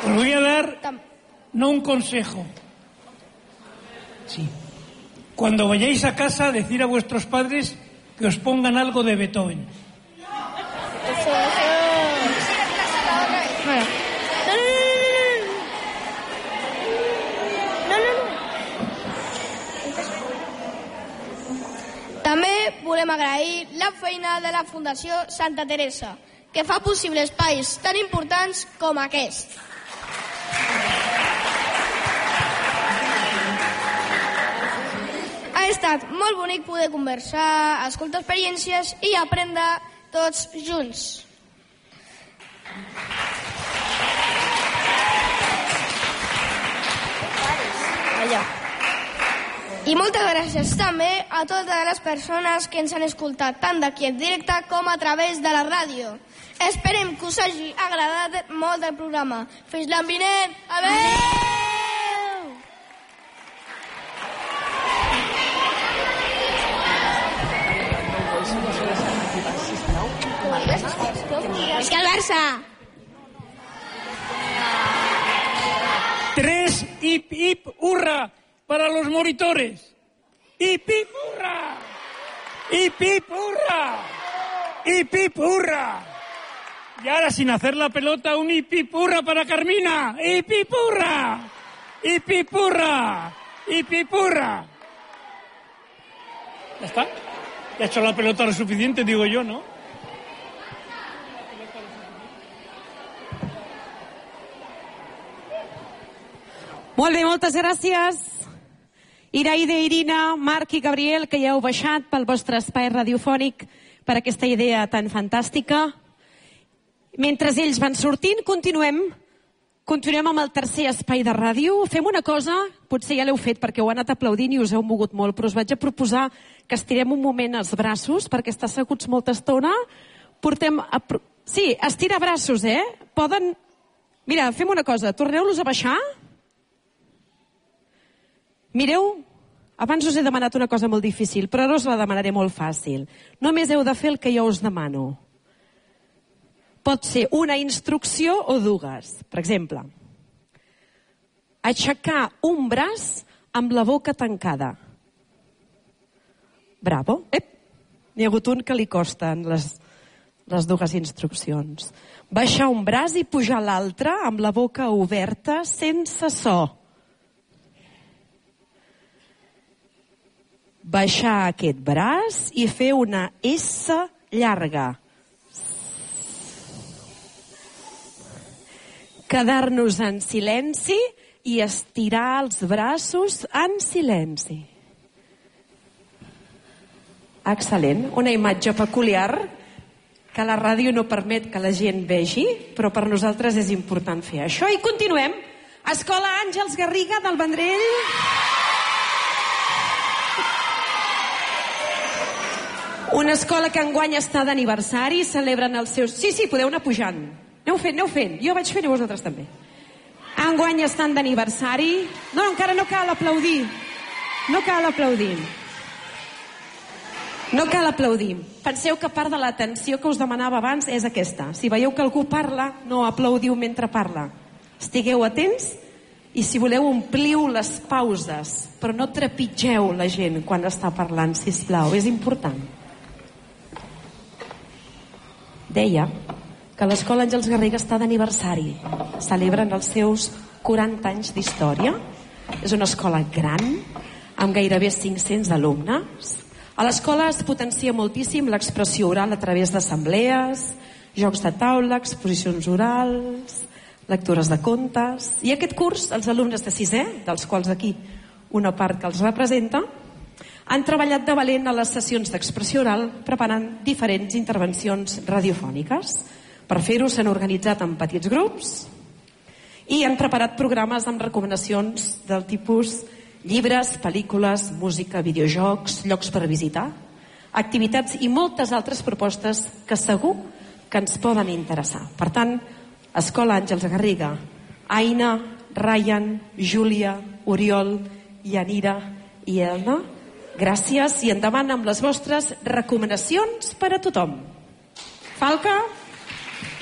Os voy a dar, no un consejo. Sí. Cuando vayáis a casa, decir a vuestros padres que os pongan algo de Beethoven. També volem agrair la feina de la Fundació Santa Teresa, que fa possible espais tan importants com aquest. Ha estat molt bonic poder conversar, escoltar experiències i aprendre tots junts. I moltes gràcies també a totes les persones que ens han escoltat tant d'aquí en directe com a través de la ràdio. Esperem que us hagi agradat molt el programa. Fins l'any vinent. Adéu! És que el Barça! 3, hip, hip, hurra para los monitores. Hip, hip, hurra. Hip, hip, hurra. Hip, hip, hurra. Y ahora, sin hacer la pelota, un hip, hip, hurra para Carmina. Hip, hip, hurra. Hip, hip, hurra. Hip, hip, hurra. ¿Ya está? Ya ha hecho la pelota lo suficiente, digo yo, ¿no? Molt bé, moltes gràcies. Iraide, Irina, Marc i Gabriel, que ja heu baixat pel vostre espai radiofònic per aquesta idea tan fantàstica. Mentre ells van sortint, continuem amb el tercer espai de ràdio. Fem una cosa, potser ja l'heu fet perquè heu anat aplaudint i us heu mogut molt, però us vaig a proposar que estirem un moment els braços, perquè estar asseguts molta estona. Sí, estirar braços, Poden... Mira, fem una cosa, torneu-los a baixar. Mireu, abans us he demanat una cosa molt difícil, però ara us la demanaré molt fàcil. Només heu de fer el que jo us demano. Pot ser una instrucció o dues. Per exemple, aixecar un braç amb la boca tancada. Bravo. N'hi ha hagut un que li costen les dues instruccions. Baixar un braç i pujar l'altre amb la boca oberta sense so. Baixar aquest braç i fer una S llarga. Quedar-nos en silenci i estirar els braços en silenci. Excel·lent. Una imatge peculiar que la ràdio no permet que la gent vegi, però per nosaltres és important fer això. I continuem. Escola Àngels Garriga del Vendrell. Una escola que enguany està d'aniversari, celebren els seus... Sí, podeu anar pujant. Aneu fent. Jo vaig fent i vosaltres també. Enguany estan d'aniversari. No, encara no cal aplaudir. No cal aplaudir. Penseu que part de l'atenció que us demanava abans és aquesta. Si veieu que algú parla, no aplaudiu mentre parla. Estigueu atents i si voleu ompliu les pauses, però no trepitgeu la gent quan està parlant, sisplau. És important. Deia que l'Escola Àngels Garriga està d'aniversari. Celebren els seus 40 anys d'història. És una escola gran, amb gairebé 500 alumnes. A l'escola es potencia moltíssim l'expressió oral a través d'assemblees, jocs de taula, exposicions orals, lectures de contes. I aquest curs, els alumnes de 6è, dels quals aquí una part que els representa, han treballat de valent a les sessions d'expressió oral preparant diferents intervencions radiofòniques. Per fer-ho s'han organitzat en petits grups i han preparat programes amb recomanacions del tipus llibres, pel·lícules, música, videojocs, llocs per visitar, activitats i moltes altres propostes que segur que ens poden interessar. Per tant, Escola Àngels Garriga, Aina, Ryan, Júlia, Oriol, Yanira i Elna, gràcies i endavant amb les vostres recomanacions per a tothom. Falca...